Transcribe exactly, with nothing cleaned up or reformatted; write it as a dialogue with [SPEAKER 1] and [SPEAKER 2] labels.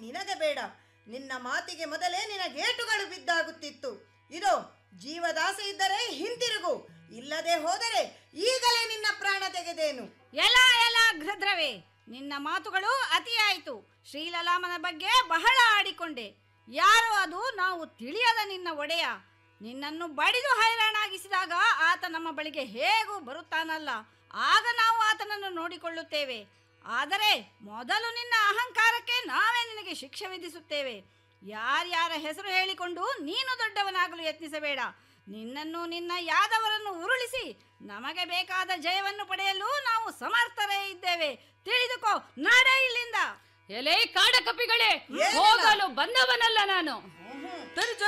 [SPEAKER 1] ನಿನಗೆ ಬೇಡ. ನಿನ್ನ ಮಾತಿಗೆ ಮೊದಲೇ ನಿನಗೇಟುಗಳು ಬಿದ್ದಾಗುತ್ತಿತ್ತು. ಇದು ಜೀವದಾಸೆ ಇದ್ದರೆ ಹಿಂತಿರುಗು, ಇಲ್ಲದೆ ಹೋದರೆ ಈಗಲೇ ನಿನ್ನ ಪ್ರಾಣ ತೆಗೆದೇನು.
[SPEAKER 2] ಎಲ್ಲ ಎಲ್ಲ ಗೃಧ್ರವೇ, ನಿನ್ನ ಮಾತುಗಳು ಅತಿಯಾಯಿತು. ಶ್ರೀಲಲಾಮನ ಬಗ್ಗೆ ಬಹಳ ಆಡಿಕೊಂಡೆ. ಯಾರು ಅದು ನಾವು ತಿಳಿಯದ ನಿನ್ನ ಒಡೆಯ? ನಿನ್ನನ್ನು ಬಡಿದು ಹೈರಾಣಾಗಿಸಿದಾಗ ಆತ ನಮ್ಮ ಬಳಿಗೆ ಹೇಗೂ ಬರುತ್ತಾನಲ್ಲ, ಆಗ ನಾವು ಆತನನ್ನು ನೋಡಿಕೊಳ್ಳುತ್ತೇವೆ. ಆದರೆ ಮೊದಲು ನಿನ್ನ ಅಹಂಕಾರಕ್ಕೆ ನಾವೇ ನಿನಗೆ ಶಿಕ್ಷೆ ವಿಧಿಸುತ್ತೇವೆ. ಯಾರ್ಯಾರ ಹೆಸರು ಹೇಳಿಕೊಂಡು ನೀನು ದೊಡ್ಡವನಾಗಲು ಯತ್ನಿಸಬೇಡ. ನಿನ್ನನ್ನು ನಿನ್ನ ಯಾದವರನ್ನು ಉರುಳಿಸಿ ನಮಗೆ ಬೇಕಾದ ಜಯವನ್ನು ಪಡೆಯಲು ನಾವು ಸಮರ್ಥರೇ ಇದ್ದೇವೆ. ತಿಳಿದುಕೋ, ನಡೆ ಇಲ್ಲಿಂದ.
[SPEAKER 3] ಎಲೆ ಕಾಡ ಕಪಿಗಳೇ, ಹೋಗಲು ಬಂದವನಲ್ಲ ನಾನು.